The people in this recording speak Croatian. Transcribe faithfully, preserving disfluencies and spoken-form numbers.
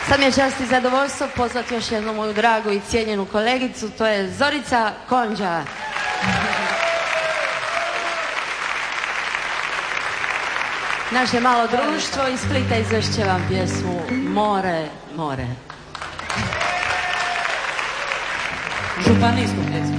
Sad mi je čast i zadovoljstvo pozvati još jednu moju dragu i cijenjenu kolegicu, to je Zorica Konđa. Naše malo društvo iz Splita izvešće vam pjesmu More, more. Županijsku pjesmu.